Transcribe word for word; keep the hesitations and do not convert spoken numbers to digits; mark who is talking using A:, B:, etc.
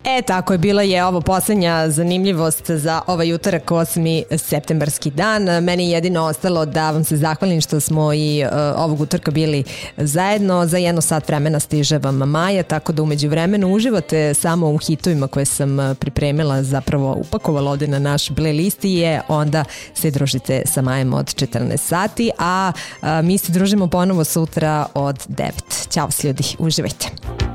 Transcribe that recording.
A: E, tako je, bila je ovo poslednja zanimljivost za ovaj utorak, osmi septembarski dan. Meni je jedino ostalo da vam se zahvalim što smo i uh, ovog utorka bili zajedno. Za jedno sat vremena stiže vam Maja, tako da umeđu vremenu uživate samo u hitovima koje sam pripremila, zapravo upakovala ovde na naš playlisti, je onda se družite sa Majom od četrnaest sati, a, a mi se družimo ponovo sutra od devet. Ćao s ljudi, uživajte.